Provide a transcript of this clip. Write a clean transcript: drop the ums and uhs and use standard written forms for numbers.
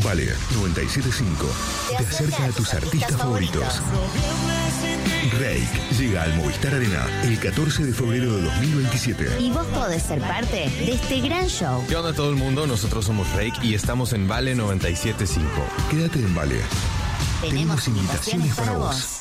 Vale 97.5 te acerca a tus artistas favoritos. Reik llega al Movistar Arena el 14 de febrero de 2027. Y vos podés ser parte de este gran show. ¿Qué onda todo el mundo? Nosotros somos Reik y estamos en Vale 97.5. Quédate en Vale. Tenemos invitaciones para vos.